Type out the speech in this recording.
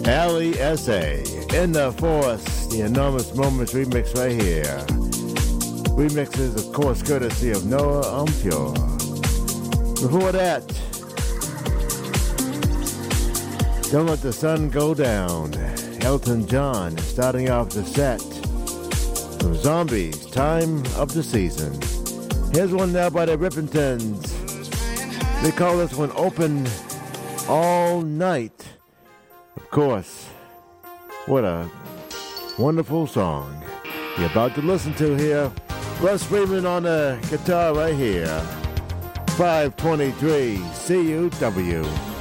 L-E-S-A, In the Force, the Enormous Moments remix right here. Remixes, of course, courtesy of Noah Umpure. Before that, Don't Let the Sun Go Down, Elton John, starting off the set from Zombies, Time of the Season. Here's one now by the Rippingtons. They call this one Open All Night. Of course, what a wonderful song you're about to listen to here. Russ Freeman on the guitar right here. 523 CUW.